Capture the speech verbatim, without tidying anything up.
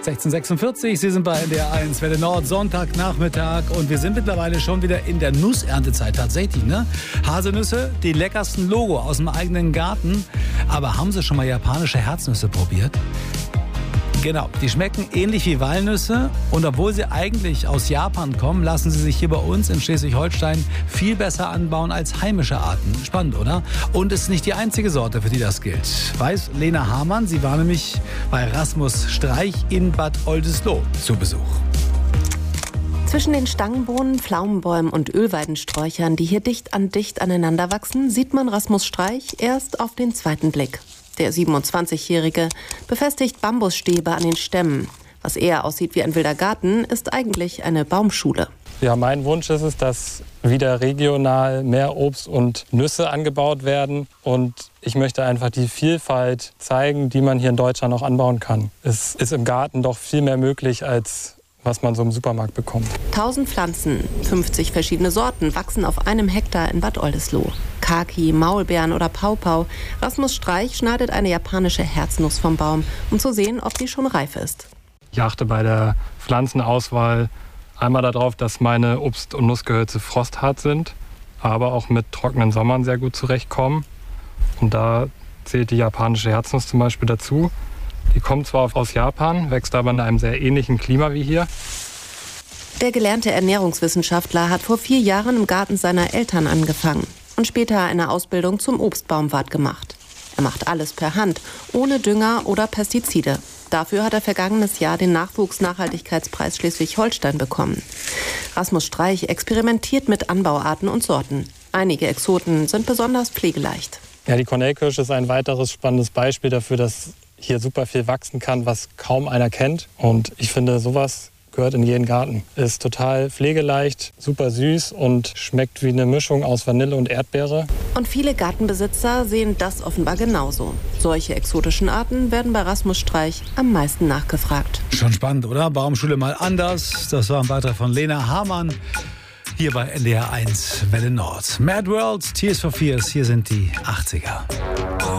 sechzehn Uhr sechsundvierzig, Sie sind bei N D R eins, Welle Nord, Sonntagnachmittag und wir sind mittlerweile schon wieder in der Nusserntezeit tatsächlich, ne? Haselnüsse, die leckersten Logo aus dem eigenen Garten. Aber haben Sie schon mal japanische Herznüsse probiert? Genau, die schmecken ähnlich wie Walnüsse und obwohl sie eigentlich aus Japan kommen, lassen sie sich hier bei uns in Schleswig-Holstein viel besser anbauen als heimische Arten. Spannend, oder? Und es ist nicht die einzige Sorte, für die das gilt. Weiß Lena Hamann, sie war nämlich bei Rasmus Streich in Bad Oldesloe zu Besuch. Zwischen den Stangenbohnen, Pflaumenbäumen und Ölweidensträuchern, die hier dicht an dicht aneinander wachsen, sieht man Rasmus Streich erst auf den zweiten Blick. Der siebenundzwanzigjährige befestigt Bambusstäbe an den Stämmen. Was eher aussieht wie ein wilder Garten, ist eigentlich eine Baumschule. Ja, mein Wunsch ist es, dass wieder regional mehr Obst und Nüsse angebaut werden. Und ich möchte einfach die Vielfalt zeigen, die man hier in Deutschland auch anbauen kann. Es ist im Garten doch viel mehr möglich, als was man so im Supermarkt bekommt. tausend Pflanzen, fünfzig verschiedene Sorten wachsen auf einem Hektar in Bad Oldesloe. Kaki, Maulbeeren oder Paupau. Rasmus Streich schneidet eine japanische Herznuss vom Baum, um zu sehen, ob sie schon reif ist. Ich achte bei der Pflanzenauswahl einmal darauf, dass meine Obst- und Nussgehölze frosthart sind, aber auch mit trockenen Sommern sehr gut zurechtkommen. Und da zählt die japanische Herznuss zum Beispiel dazu. Die kommt zwar aus Japan, wächst aber in einem sehr ähnlichen Klima wie hier. Der gelernte Ernährungswissenschaftler hat vor vier Jahren im Garten seiner Eltern angefangen und später eine Ausbildung zum Obstbaumwart gemacht. Er macht alles per Hand, ohne Dünger oder Pestizide. Dafür hat er vergangenes Jahr den Nachwuchsnachhaltigkeitspreis Schleswig-Holstein bekommen. Rasmus Streich experimentiert mit Anbauarten und Sorten. Einige Exoten sind besonders pflegeleicht. Ja, die Cornellkirsche ist ein weiteres spannendes Beispiel dafür, dass hier super viel wachsen kann, was kaum einer kennt. Und ich finde, sowas gehört in jeden Garten. Ist total pflegeleicht, super süß und schmeckt wie eine Mischung aus Vanille und Erdbeere. Und viele Gartenbesitzer sehen das offenbar genauso. Solche exotischen Arten werden bei Rasmus Streich am meisten nachgefragt. Schon spannend, oder? Baumschule mal anders. Das war ein Beitrag von Lena Hamann. Hier bei N D R eins Welle Nord. Mad World, Tears for Fears, hier sind die achtziger.